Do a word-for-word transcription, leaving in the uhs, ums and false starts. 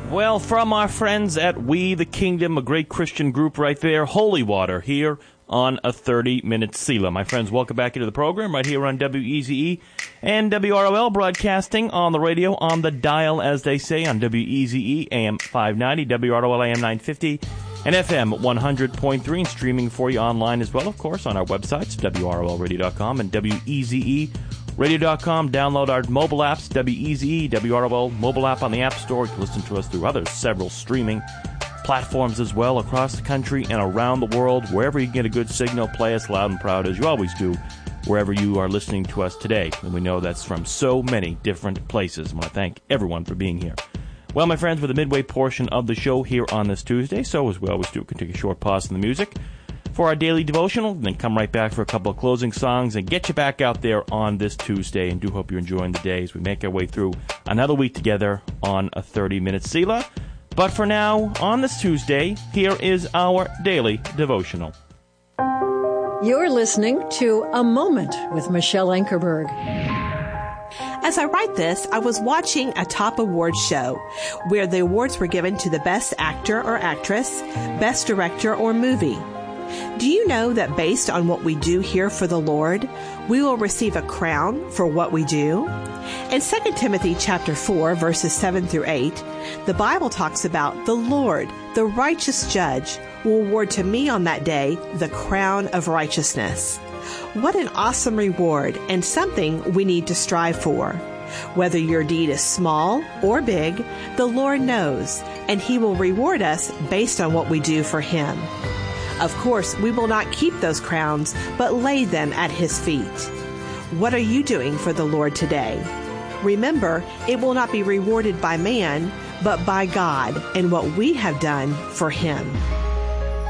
Well, from our friends at We the Kingdom, a great Christian group right there, Holy Water, here on a thirty-minute Selah. My friends, welcome back into the program right here on W E Z E and W R O L, broadcasting on the radio, on the dial, as they say, on W E Z E, A M five ninety, W R O L, A M nine fifty, and F M one hundred point three, and streaming for you online as well, of course, on our websites, W R O L radio dot com and W E Z E radio dot com. Download our mobile apps, W E Z E, W R O L mobile app on the App Store. You can listen to us through other several streaming platforms as well across the country and around the world. Wherever you can get a good signal, play us loud and proud, as you always do, wherever you are listening to us today. And we know that's from so many different places. I want to thank everyone for being here. Well, my friends, we're the midway portion of the show here on this Tuesday, so as we always do, we can take a short pause in the music for our daily devotional, then come right back for a couple of closing songs and get you back out there on this Tuesday. And do hope you're enjoying the day as we make our way through another week together on a thirty-minute Selah. But for now, on this Tuesday, here is our daily devotional. You're listening to A Moment with Michelle Ankerberg. As I write this, I was watching a top awards show where the awards were given to the best actor or actress, best director or movie. Do you know that based on what we do here for the Lord, we will receive a crown for what we do? In Second Timothy chapter four, verses seven through eight, the Bible talks about the Lord, the righteous judge, will award to me on that day the crown of righteousness. What an awesome reward, and something we need to strive for. Whether your deed is small or big, the Lord knows, and He will reward us based on what we do for Him. Of course, we will not keep those crowns, but lay them at His feet. What are you doing for the Lord today? Remember, it will not be rewarded by man, but by God and what we have done for Him.